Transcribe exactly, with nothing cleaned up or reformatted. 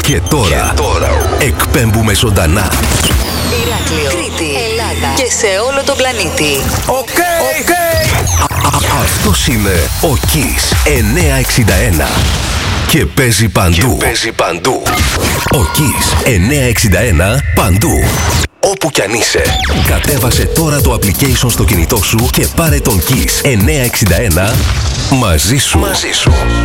Και τώρα, Και τώρα εκπέμπουμε ζωντανά Ηράκλειο, Κρήτη, Ελλάδα και σε όλο τον πλανήτη. Οκ, οκ. Αυτός είναι ο Kiss εννιακόσια εξήντα ένα και παίζει παντού. Και παίζει παντού. Ο Kiss εννιακόσια εξήντα ένα παντού. Όπου κι αν είσαι, κατέβασε τώρα το application στο κινητό σου και πάρε τον Kiss εννιακόσια εξήντα ένα μαζί σου. Μαζί σου.